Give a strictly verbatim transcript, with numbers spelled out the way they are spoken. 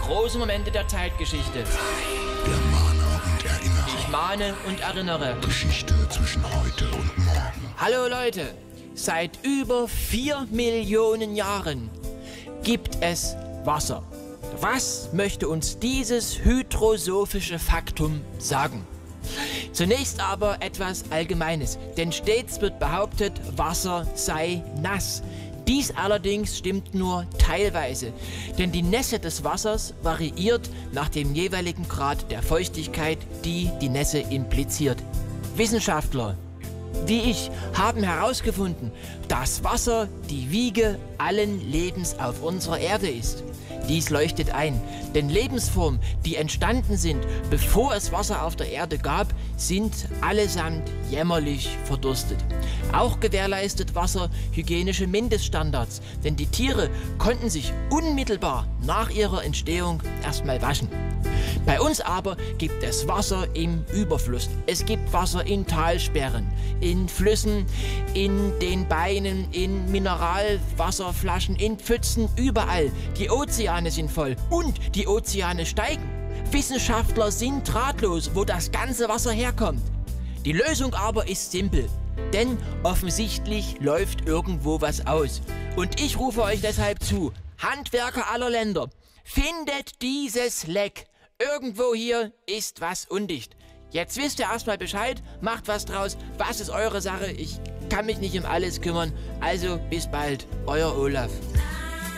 große Momente der Zeitgeschichte. Der Mahner und Erinnerer. Ich mahne und erinnere. Geschichte zwischen heute und morgen. Hallo Leute, seit über vier Millionen Jahren gibt es Wasser. Was möchte uns dieses hydrosophische Faktum sagen? Zunächst aber etwas Allgemeines, denn stets wird behauptet, Wasser sei nass. Dies allerdings stimmt nur teilweise, denn die Nässe des Wassers variiert nach dem jeweiligen Grad der Feuchtigkeit, die die Nässe impliziert. Wissenschaftler wie ich haben herausgefunden, dass Wasser die Wiege allen Lebens auf unserer Erde ist. Dies leuchtet ein, denn Lebensformen, die entstanden sind, bevor es Wasser auf der Erde gab, sind allesamt jämmerlich verdurstet. Auch gewährleistet Wasser hygienische Mindeststandards, denn die Tiere konnten sich unmittelbar nach ihrer Entstehung erstmal waschen. Bei uns aber gibt es Wasser im Überfluss. Es gibt Wasser in Talsperren, in Flüssen, in den Beinen, in Mineralwasserflaschen, in Pfützen, überall. Die Ozeane sind voll und die Ozeane steigen. Wissenschaftler sind ratlos, wo das ganze Wasser herkommt. Die Lösung aber ist simpel, denn offensichtlich läuft irgendwo was aus. Und ich rufe euch deshalb zu, Handwerker aller Länder, findet dieses Leck. Irgendwo hier ist was undicht. Jetzt wisst ihr erstmal Bescheid, macht was draus. Was ist eure Sache? Ich kann mich nicht um alles kümmern. Also bis bald, euer Olaf.